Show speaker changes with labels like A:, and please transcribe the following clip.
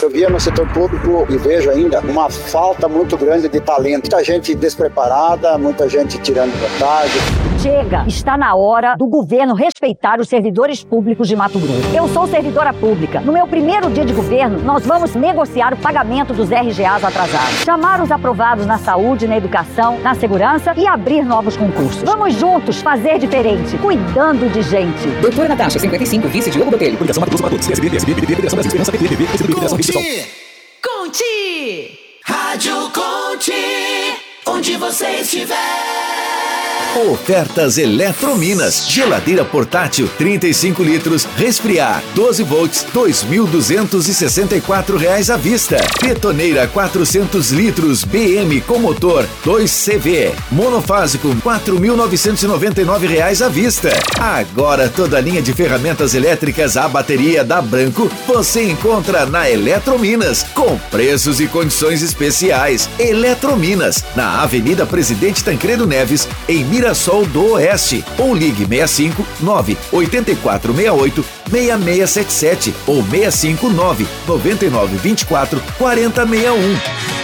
A: Eu via no setor público e vejo ainda uma falta muito grande de talento. Muita gente despreparada, muita gente tirando vantagem.
B: Chega! Está na hora do governo respeitar os servidores públicos de Mato Grosso. Eu sou servidora pública. No meu primeiro dia de governo, nós vamos negociar o pagamento dos RGAs atrasados, chamar os aprovados na saúde, na educação, na segurança e abrir novos concursos. Vamos juntos fazer diferente, cuidando de gente.
C: Doutora Natasha, 55, vice Diogo Botelho.
D: Coligação Mato Grosso para todos. PSB, PSB, Federação Brasil, Esperança, PTB, PSB, Federação Rede Social.
E: Conte! Rádio Conte! Onde você estiver.
F: Ofertas Eletrominas. Geladeira portátil 35 litros, resfriar 12 volts, R$ 2.264 à vista. Betoneira 400 litros BM com motor 2CV. Monofásico R$ 4.999 à vista. Agora toda a linha de ferramentas elétricas à bateria da Branco você encontra na Eletrominas com preços e condições especiais. Eletrominas, na Avenida Presidente Tancredo Neves, em Mirassol do Oeste, ou ligue 65 98468 6677 ou 659 9924 4061.